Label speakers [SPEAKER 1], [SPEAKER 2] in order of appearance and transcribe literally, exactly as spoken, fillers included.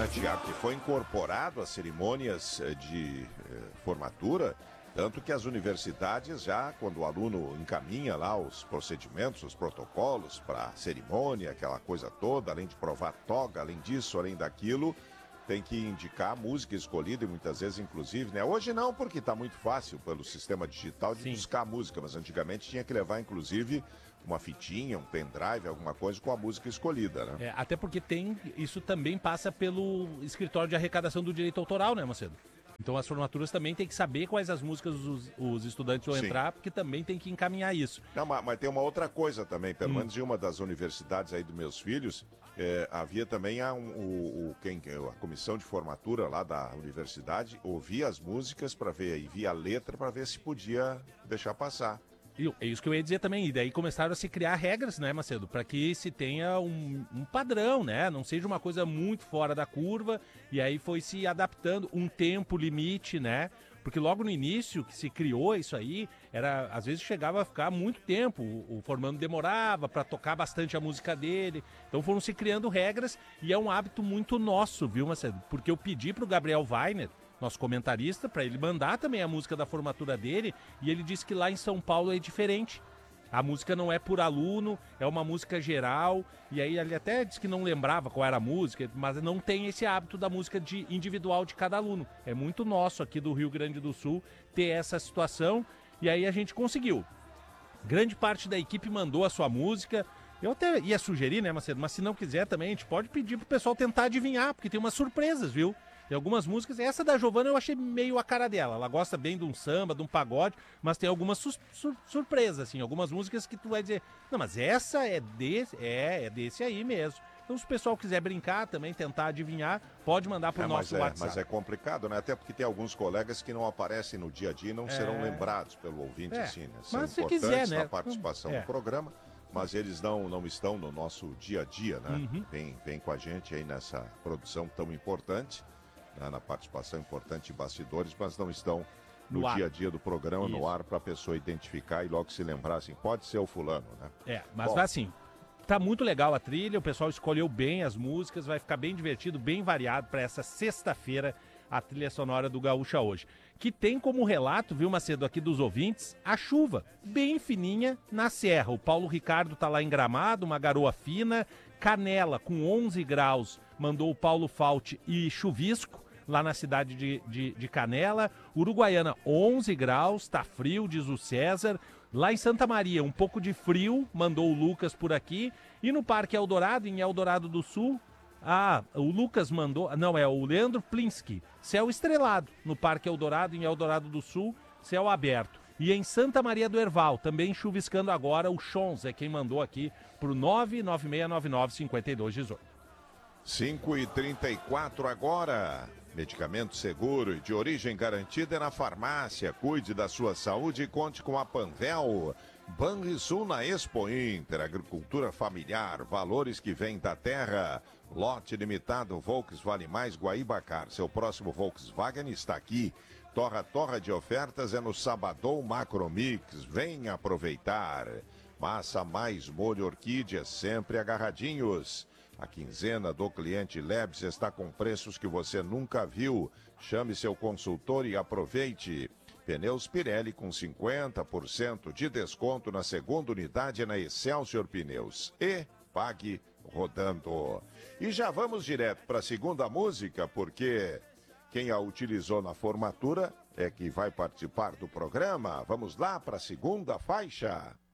[SPEAKER 1] né, Tiago, que foi incorporado às cerimônias de eh, formatura, tanto que as universidades já, quando o aluno encaminha lá os procedimentos, os protocolos para a cerimônia, aquela coisa toda, além de provar toga, além disso, além daquilo, tem que indicar a música escolhida e muitas vezes, inclusive, né? Hoje não, porque está muito fácil pelo sistema digital de Sim. buscar a música, mas antigamente tinha que levar, inclusive, uma fitinha, um pendrive, alguma coisa com a música escolhida, né?
[SPEAKER 2] É, até porque tem, isso também passa pelo escritório de arrecadação do direito autoral, né, Macedo? Então as formaturas também têm que saber quais as músicas os, os estudantes vão
[SPEAKER 1] Sim.
[SPEAKER 2] entrar, porque também tem que encaminhar isso.
[SPEAKER 1] Não, mas, mas tem uma outra coisa também, pelo
[SPEAKER 2] Hum.
[SPEAKER 1] menos em uma das universidades aí dos meus filhos, é, havia também a, um, o, o, quem, a comissão de formatura lá da universidade, ouvia as músicas para ver, e via a letra para ver se podia deixar passar.
[SPEAKER 2] E é isso que eu ia dizer também, e daí começaram a se criar regras, né, Macedo, para que se tenha um, um padrão, né, não seja uma coisa muito fora da curva, e aí foi se adaptando, um tempo limite, né, porque logo no início que se criou isso aí, era, às vezes chegava a ficar muito tempo, o, o formando demorava para tocar bastante a música dele, então foram se criando regras, e é um hábito muito nosso, viu, Macedo, porque eu pedi pro Gabriel Weiner, nosso comentarista, para ele mandar também a música da formatura dele, e ele disse que lá em São Paulo é diferente. A música não é por aluno, é uma música geral, e aí ele até disse que não lembrava qual era a música, mas não tem esse hábito da música de, individual de cada aluno. É muito nosso aqui do Rio Grande do Sul ter essa situação, e aí a gente conseguiu. Grande parte da equipe mandou a sua música. Eu até ia sugerir, né, Macedo, mas se não quiser também, a gente pode pedir pro pessoal tentar adivinhar, porque tem umas surpresas, viu? Tem algumas músicas, essa da Giovana eu achei meio a cara dela, ela gosta bem de um samba, de um pagode, mas tem algumas sur sur surpresas, assim, algumas músicas que tu vai dizer, não, mas essa é desse, é, é desse aí mesmo. Então se o pessoal quiser brincar também, tentar adivinhar, pode mandar pro é, nosso
[SPEAKER 1] mas é,
[SPEAKER 2] WhatsApp.
[SPEAKER 1] Mas é complicado, né? Até porque tem alguns colegas que não aparecem no dia a dia e não é... serão lembrados pelo ouvinte,
[SPEAKER 2] é.
[SPEAKER 1] assim, né? São
[SPEAKER 2] mas
[SPEAKER 1] importantes
[SPEAKER 2] se quiser, né?
[SPEAKER 1] na participação é. do programa, mas eles não, não estão no nosso dia a dia, né?
[SPEAKER 2] Uhum.
[SPEAKER 1] Vem, vem com a gente aí nessa produção tão importante, né? Na participação importante de bastidores, mas não estão no, no dia a dia do programa, Isso. no ar, para a pessoa identificar e logo se lembrar assim, pode ser o fulano, né?
[SPEAKER 2] É, mas Bom, assim, tá muito legal a trilha, o pessoal escolheu bem as músicas, vai ficar bem divertido, bem variado para essa sexta-feira, a trilha sonora do Gaúcha hoje. Que tem como relato, viu, Macedo, aqui dos ouvintes, a chuva, bem fininha na serra. O Paulo Ricardo tá lá em Gramado, uma garoa fina. Canela, com onze graus, mandou o Paulo Falte e chuvisco, lá na cidade de, de, de Canela. Uruguaiana, onze graus, tá frio, diz o César. Lá em Santa Maria, um pouco de frio, mandou o Lucas por aqui. E no Parque Eldorado, em Eldorado do Sul, ah, o Lucas mandou, não, é o Leandro Plinsky, céu estrelado no Parque Eldorado, em Eldorado do Sul, céu aberto. E em Santa Maria do Herval, também chuviscando agora, o Chons é quem mandou aqui pro nove nove seis nove nove cinco dois um oito.
[SPEAKER 1] cinco e trinta e quatro agora. Medicamento seguro e de origem garantida é na farmácia. Cuide da sua saúde e conte com a Panvel. Banrisul na Expo Inter, agricultura familiar, valores que vêm da terra. Lote limitado Volks Vale Mais Guaíbacar. Seu próximo Volkswagen está aqui. Torra Torra de ofertas é no Sabadão Macromix. Venha aproveitar. Massa mais molho orquídea, sempre agarradinhos. A quinzena do cliente Lebs está com preços que você nunca viu. Chame seu consultor e aproveite. Pneus Pirelli com cinquenta por cento de desconto na segunda unidade na Excelsior Pneus. E pague rodando. E já vamos direto para a segunda música, porque quem a utilizou na formatura é que vai participar do programa. Vamos lá para a segunda faixa.